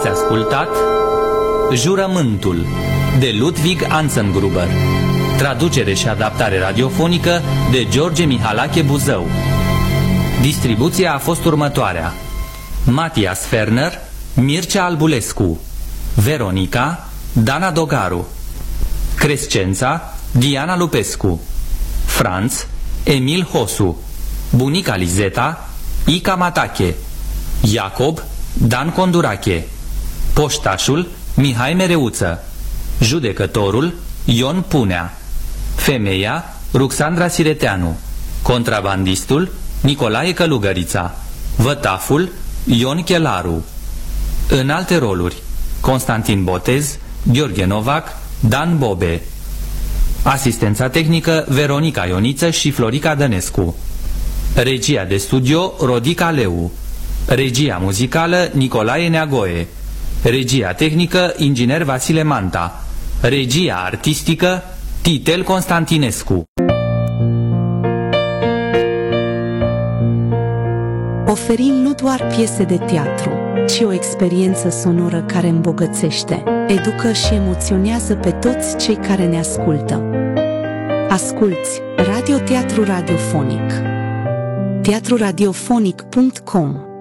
Ați ascultat Jurământul de Ludwig Anzengruber. Traducere și adaptare radiofonică de George Mihalache Buzău. Distribuția a fost următoarea: Matias Ferner, Mircea Albulescu, Veronica, Dana Dogaru, Crescența, Diana Lupescu, Franț, Emil Hosu, bunica Lizeta, Ica Matache, Iacob, Dan Condurache, poștașul, Mihai Mereuță, judecătorul, Ion Punea, femeia, Ruxandra Sireteanu, contrabandistul, Nicolae Călugărița, vătaful, Ion Chelaru. În alte roluri: Constantin Botez, Gheorghe Novac, Dan Bobe. Asistența tehnică, Veronica Ioniță și Florica Dănescu. Regia de studio, Rodica Leu. Regia muzicală, Nicolae Neagoe. Regia tehnică, inginer Vasile Manta. Regia artistică, Titel Constantinescu. Oferim nu doar piese de teatru, ci o experiență sonoră care îmbogățește, educă și emoționează pe toți cei care ne ascultă. Asculți Radio Teatru Radiofonic. teatruradiofonic.com